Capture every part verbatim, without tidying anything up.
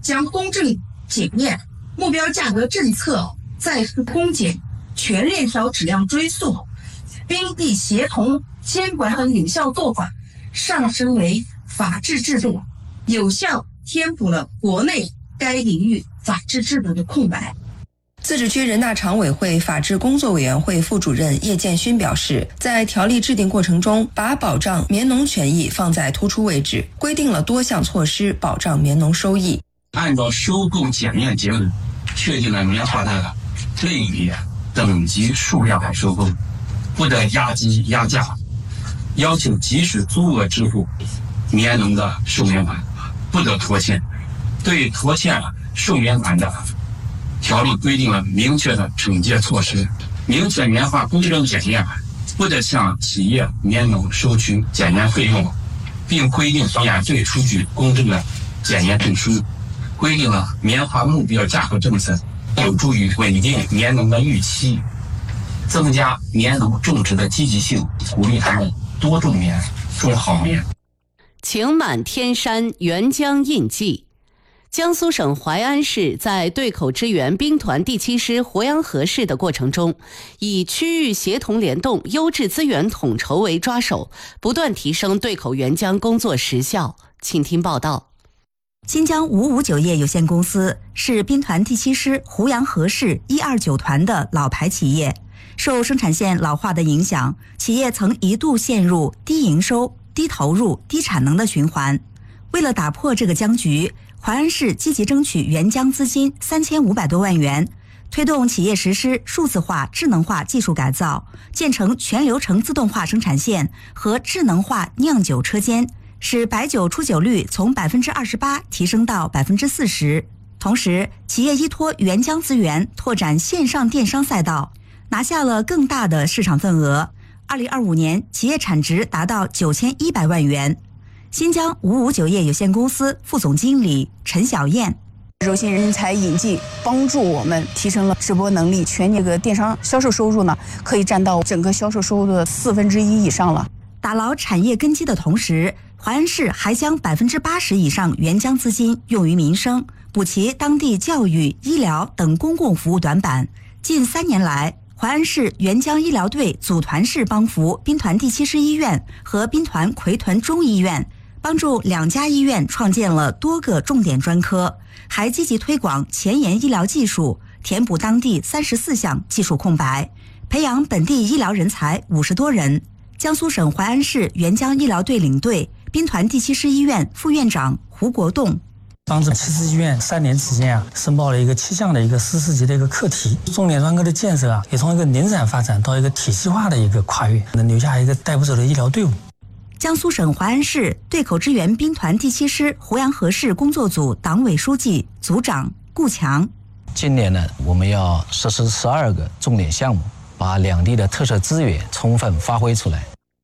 将公正检验、目标价格政策再次公检全链条质量追溯、边地协同监管等有效做法上升为法治制度，有效填补了国内该领域法治制度的空白。 自治区人大常委会法治工作委员会副主任叶建勋表示，在条例制定过程中，把保障棉农权益放在突出位置，规定了多项措施保障棉农收益。 按照收购检验结果，确定了棉花的类别、等级、数量来收购，不得压低压价，要求及时足额支付棉农的售棉款，不得拖欠。对拖欠售棉款的，条例规定了明确的惩戒措施，明确棉花公正检验，不得向企业棉农收取检验费用，并规定免费出具公正的检验证书，规定了棉花目标价格政策，有助于稳定棉农的预期，增加棉农种植的积极性，鼓励他们多种棉，种好棉。 晴满天山，沅江印记。江苏省淮安市在对口支援兵团第七师鄱阳河市的过程中，以区域协同联动、优质资源统筹为抓手，不断提升对口援疆工作实效。请听报道。 新疆五五酒业有限公司是兵团第七师鄱阳河市一二九团的老牌企业，受生产线老化的影响，企业曾一度陷入低营收、低投入、低产能的循环。为了打破这个僵局，淮安市积极争取援疆资金三千五百多万元，推动企业实施数字化、智能化技术改造，建成全流程自动化生产线和智能化酿酒车间，使白酒出酒率从百分之二十八提升到百分之四十。同时，企业依托援疆资源拓展线上电商赛道，拿下了更大的市场份额。二零二五年，企业产值达到九千一百万元。新疆五五酒业有限公司副总经理陈小燕， 柔性人才引进帮助我们提升了直播能力，全年个电商销售收入呢，可以占到整个销售收入的四分之一以上了。 打牢产业根基的同时，淮安市还将百分之八十以上援疆资金用于民生，补齐当地教育、医疗等公共服务短板。近三年来，淮安市援疆医疗队组团式帮扶兵团第七师医院和兵团奎屯中医院，帮助两家医院创建了多个重点专科，还积极推广前沿医疗技术，填补当地三十四项技术空白，培养本地医疗人才五十多人。江苏省淮安市援疆医疗队领队、兵团第七师医院副院长胡国栋。 帮助七师医院三年期间啊，申报了一个七项的一个师四级的一个课题，重点专科的建设啊，也从一个零散发展到一个体系化的一个跨越，能留下一个带不走的医疗队伍。 江苏省淮安市对口支援兵团第七师鄱阳河市工作组党委书记、组长顾强。 今年呢，我们要实施十二个重点项目，把两地的特色资源充分发挥出来。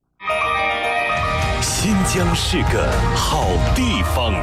新疆是个好地方。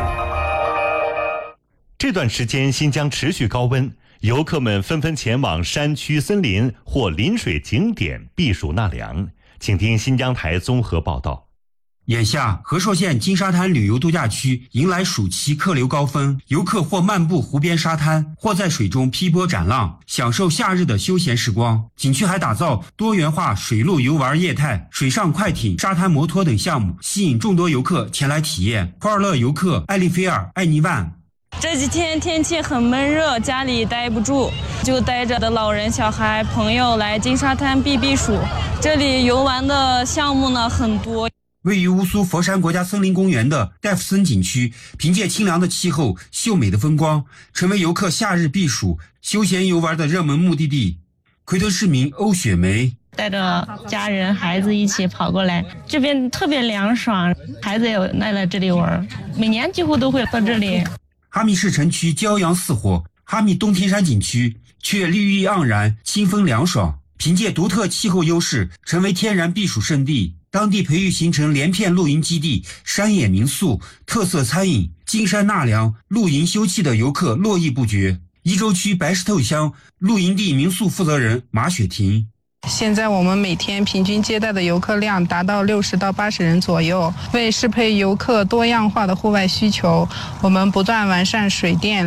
这段时间新疆持续高温，游客们纷纷前往山区、森林或临水景点避暑纳凉。请听新疆台综合报道。 眼下，和硕县金沙滩旅游度假区迎来暑期客流高峰，游客或漫步湖边沙滩，或在水中劈波斩浪，享受夏日的休闲时光。景区还打造多元化水陆游玩业态、水上快艇、沙滩摩托等项目，吸引众多游客前来体验。库尔勒游客艾丽菲尔、艾尼万。 这几天天气很闷热，家里待不住，就带着的老人、小孩、朋友来金沙滩避避暑。这里游玩的项目呢很多。 位于乌苏佛山国家森林公园的戴夫森景区，凭借清凉的气候、秀美的风光，成为游客夏日避暑、休闲游玩的热门目的地。奎屯市民欧雪梅带着家人孩子一起跑过来，这边特别凉爽，孩子也来了这里玩，每年几乎都会到这里。 哈密市城区骄阳似火，哈密东天山景区却绿意盎然，清风凉爽，凭借独特气候优势，成为天然避暑胜地。当地培育形成连片露营基地、山野民宿、特色餐饮，金山纳凉、露营休憩的游客络绎不绝。伊州区白石头乡露营地民宿负责人马雪婷。 现在我们每天平均接待的游客量达到六十到八十人左右，为适配游客多样化的户外需求，我们不断完善水电